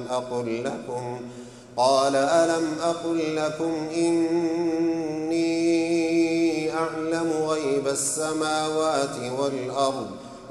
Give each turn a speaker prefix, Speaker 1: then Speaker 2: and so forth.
Speaker 1: أقل لكم قال ألم أقل لكم إني أعلم غيب السماوات والأرض